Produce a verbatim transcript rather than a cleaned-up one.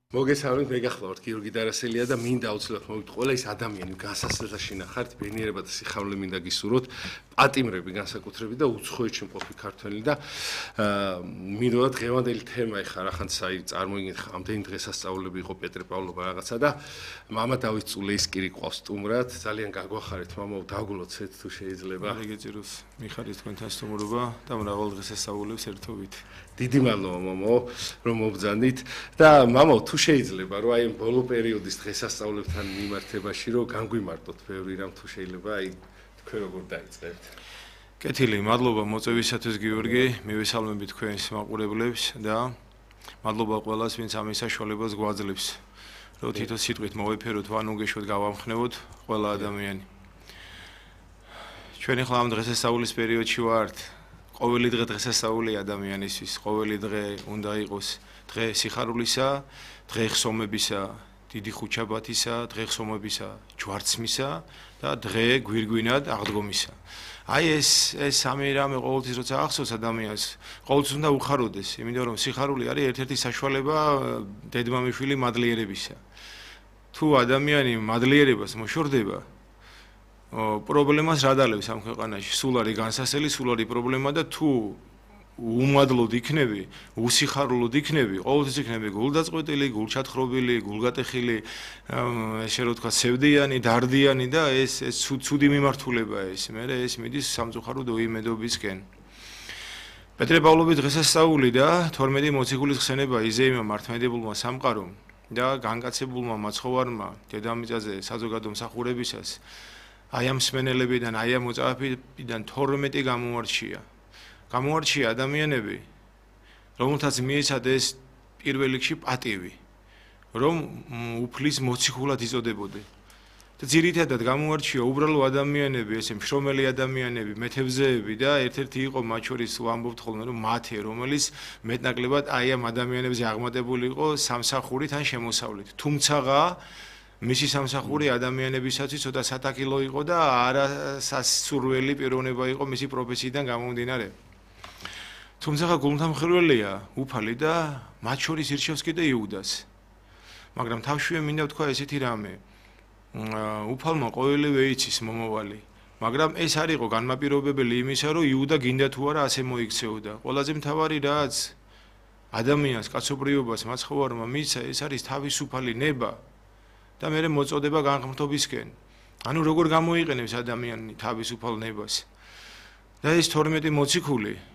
მოგესალმებით, მე გახლავართ გიორგი დარასელია და მინდა აუცილებლად მოვით ყველა ის ადამიანი განსასწრებაში ნახართ, ბედნიერება და სიხარული მინდა გისურვოთ, პატიმრები განსაკუთრებით და უცხოეთში მყოფი ქართველი და მინდოდა დღევანდელი თემა ეხა რახანც აი წარმოგიდგენთ ამდენი დღესასწაულები იყო პეტრე პავლობა რაღაცა და მამა დავით წულეისკირი ყავს სტუმრად, ძალიან გაგვახარეთ მამაო, დაგულოცეთ თუ შეიძლება. გეძიროს მიხარით თქვენთან სტუმრობა და მრავალ დღესასწაულებს ერთობით. დიდი მადლობა მამაო, რომ მობრძანდით და მამაო, თუ შეიძლება რომ აი ამ ბოლო პერიოდის დღესასწაულებთან მიმართებაში რომ განგვიმარტოთ ბევრი რამ თუ შეიძლება აი თქვენ როგორ დაიწყებთ. კეთილი, მადლობა მოწვევისათვის გიორგი, მივესალმები თქვენს მაყურებლებს და მადლობა ყველას, ვინც ამის საშუალებას გვაძლევს. რომ თითო სიტყვით მოვეფეროთ, ვანუგეშვოთ, გავამხნევოთ ყველა ადამიანი. ჩვენ ახლა ამ დღესასწაულის პერიოდში ვართ. ყოველი დღე დღესასწაულია ადამიანისთვის, ყოველი დღე უნდა იყოს დღე სიხარულისა, დღე ხსომებისა, დიდი ხუჩაბათისა, დღე ხსომებისა, ჯვარცმისა და დღე გვირგვინად აღდგომისა. აი ეს ეს სამი რამე ყოველთვის როცა ახსოვს ადამიანს, ყოველთვის უნდა უხაროდეს, იმიტომ რომ სიხარული არის ერთ-ერთი საშუალება დედმამიშვილი მადლიერებისა. თუ ადამიანი მადლიერებას მოშორდება, პრობლემას რა დალევს ამ ქვეყანაში? სულ არის განსასწრელი, სულ არის პრობლემა და თუ უმადლოდ იქნები, უსიხარულოდ იქნები, ყოველთვის იქნები გულდაწყვეტილი, გულჩათხრობილი, გულგატეხილი, ესე რომ თქვა, სევდიანი, დარდიანი და ეს ეს ცუდი მიმართულება ეს. მე ეს მიდის სამწუხაროდ ოიმედობისკენ. პეტრე პავლობის დღესასწაული და თორმეტი მოციქულის ხსენება იზეიმა მართლმადიდებულმა სამყარომ და განკაცებულმა მაცხოვარმა დედამიწაზე საზოგადო მსახურებისას აი ამ მსმენელებიდან, აი ამ მოწაფეებიდან თორმეტი გამოარჩია. გამოარჩია ადამიანები, რომელთაც მიეცათ ეს პირველ რიგში პატივი, რომ უფლის მოციქულად იწოდებოდნენ. და ძირითადად გამოარჩია უბრალო ადამიანები, ესე მშრომელი ადამიანები, მეთევზეები და ერთ-ერთი იყო მათ შორის ვამბობთ ხოლმე, რომ მათე, რომელიც მეტნაკლებად აი ამ ადამიანებზე აღმატებული იყო სამსახურით ან შემოსავლით. თუმცაღა მისი სამსახური ადამიანებისათვის ცოტა სატაკილო იყო და არასასურველი პიროვნება იყო მისი პროფესიიდან გამომდინარე. თუმცა გულთამხმარველია უფალი და მათ შორის ირჩევს კიდე იუდას. მაგრამ თავშივე მინდა ვთქვა ესეთი რამე. უფალმა ყოველივე იცის მომავალი. მაგრამ ეს არ იყო განმაპირობებელი იმისა, რომ იუდა გინდა თუ არა ასე მოიქცეოდა. ყველაზე მთავარი რაც ადამიანს, კაცობრიობას, მაცხოვარმა მიცა, ეს არის თავისუფალი ნება და მერე მოწოდება განღმრთობისკენ. ანუ როგორ გამოიყენებს ადამიანი თავისუფალ ნებას. და ეს თორმეტი მოციქული